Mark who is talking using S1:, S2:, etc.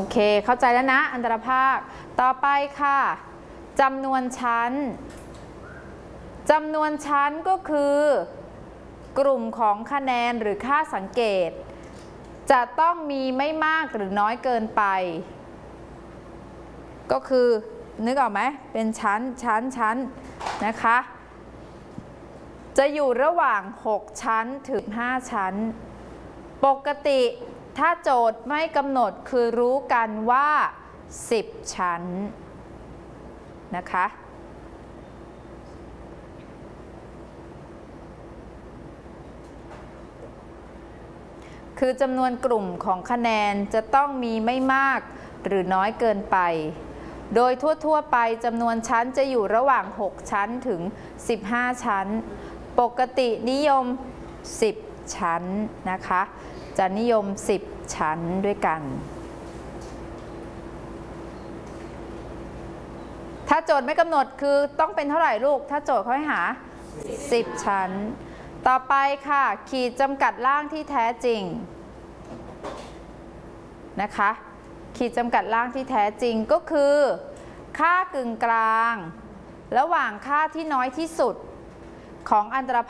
S1: เคเข้าใจแล้วนะอันตรภาคต่อไปค่ะจำนวนชั้นจำนวนชั้นก็คือกลุ่มของคะแนนหรือค่าสังเกตจะต้องมีไม่มากหรือน้อยเกินไปก็คือนึกออกไหมเป็นชั้นนะคะจะอยู่ระหว่าง6ชั้นถึง5ชั้นปกติถ้าโจทย์ไม่กำหนดคือรู้กันว่า10ชั้นนะคะคือจำนวนกลุ่มของคะแนนจะต้องมีไม่มากหรือน้อยเกินไปโดยทั่วไปจำนวนชั้นจะอยู่ระหว่าง6ชั้นถึง15ชั้นปกตินิยม10ชั้นนะคะจะนิยม10ชั้นด้วยกันถ้าโจทย์ไม่กำหนดคือต้องเป็นเท่าไหร่ลูกถ้าโจทย์เขาให้หา10ชั้นต่อไปค่ะขีดจำกัดล่างที่แท้จริงนะคะขีดจำกัดล่างที่แท้จริงก็คือค่ากึ่งกลางระหว่างค่าที่น้อยที่สุดของอันตร